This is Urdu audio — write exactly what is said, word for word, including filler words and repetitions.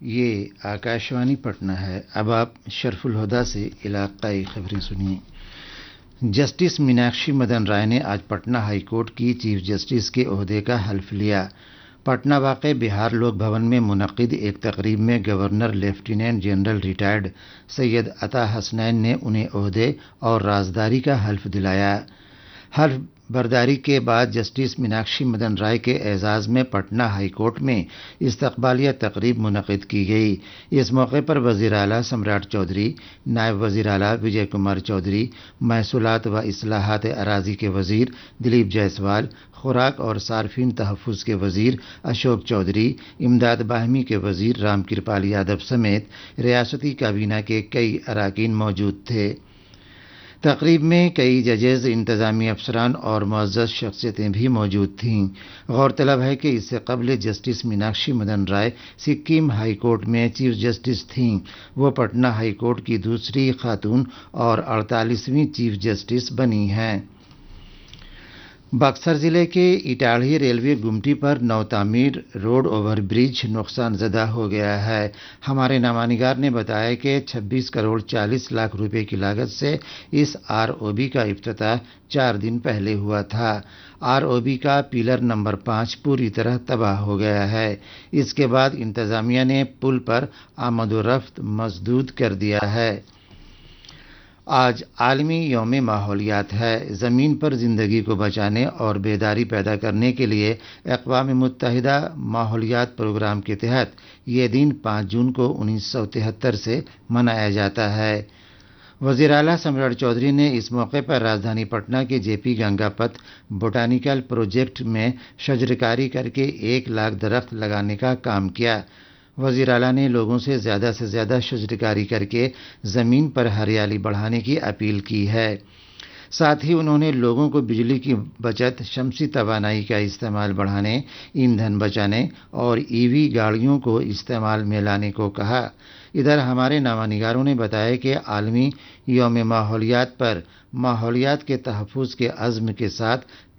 یہ آکاشوانی پٹنہ ہے۔ اب آپ شرف الہدیٰ سے علاقائی خبریں سنیے۔ جسٹس میناکشی مدن رائے نے آج پٹنہ ہائی کورٹ کی چیف جسٹس کے عہدے کا حلف لیا۔ پٹنہ واقع بہار لوک بھون میں منعقد ایک تقریب میں گورنر لیفٹیننٹ جنرل ریٹائرڈ سید عطا حسنین نے انہیں عہدے اور رازداری کا حلف دلایا۔ حلف برداری کے بعد جسٹس میناکشی مدن رائے کے اعزاز میں پٹنہ ہائی کورٹ میں استقبالیہ تقریب منعقد کی گئی۔ اس موقع پر وزیر اعلیٰ سمراٹ چودھری، نائب وزیر اعلیٰ وجے کمار چودھری، محصولات و اصلاحات اراضی کے وزیر دلیپ جیسوال، خوراک اور صارفین تحفظ کے وزیر اشوک چودھری، امداد باہمی کے وزیر رام کرپال یادو سمیت ریاستی کابینہ کے کئی اراکین موجود تھے۔ تقریب میں کئی ججز، انتظامی افسران اور معزز شخصیتیں بھی موجود تھیں۔ غورطلب ہے کہ اس سے قبل جسٹس میناکشی مدن رائے سکم ہائی کورٹ میں چیف جسٹس تھیں۔ وہ پٹنہ ہائی کورٹ کی دوسری خاتون اور اڑتالیسویں چیف جسٹس بنی ہیں۔ بکسر ضلع کے اٹاڑھی ریلوے گمٹی پر نو تعمیر روڈ اوور برج نقصان زدہ ہو گیا ہے۔ ہمارے نامہ نے بتایا کہ چھبیس کروڑ چالیس لاکھ روپے کی لاگت سے اس آر او بی کا افتتاح چار دن پہلے ہوا تھا۔ آر او بی کا پیلر نمبر پانچ پوری طرح تباہ ہو گیا ہے۔ اس کے بعد انتظامیہ نے پل پر آمد و رفت مسدود کر دیا ہے۔ آج عالمی یوم ماحولیات ہے۔ زمین پر زندگی کو بچانے اور بیداری پیدا کرنے کے لیے اقوام متحدہ ماحولیات پروگرام کے تحت یہ دن پانچ جون کو انیس سو تہتر سے منایا جاتا ہے۔ وزیر اعلیٰ سمراٹ چودھری نے اس موقع پر راجدھانی پٹنہ کے جے پی گنگا پتھ بوٹانیکل پروجیکٹ میں شجرکاری کر کے ایک لاکھ درخت لگانے کا کام کیا۔ وزیر اعلیٰ نے لوگوں سے زیادہ سے زیادہ شجرکاری کر کے زمین پر ہریالی بڑھانے کی اپیل کی ہے۔ ساتھ ہی انہوں نے لوگوں کو بجلی کی بچت، شمسی توانائی کا استعمال بڑھانے، ایندھن بچانے اور ای وی گاڑیوں کو استعمال میں لانے کو کہا۔ ادھر ہمارے نامہ نگاروں نے بتایا کہ عالمی یوم ماحولیات پر ماحولیات کے تحفظ کے عزم کے ساتھ